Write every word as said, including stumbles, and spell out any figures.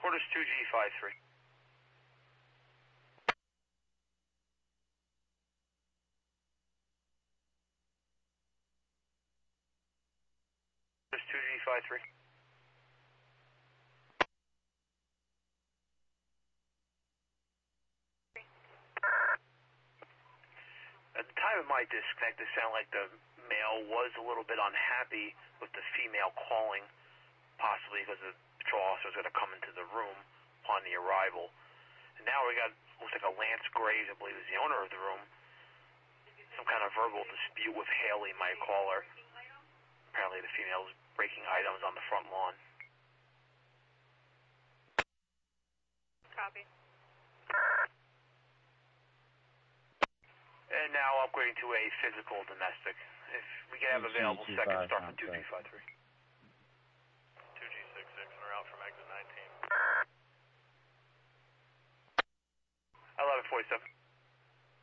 Quarters two G five three. Quarters two G five three. At the time of my disconnect, it sounded like the male was a little bit unhappy with the female calling, possibly because the patrol officer was going to come into the room upon the arrival. And now we got, looks like a Lance Graves, I believe is the owner of the room, some kind of verbal dispute with Haley, my caller. Apparently the female was breaking items on the front lawn. Copy. And now upgrading to a physical domestic. If we can have available second, start from two G five three. two G six six, en route from exit nineteen. eleven forty-seven.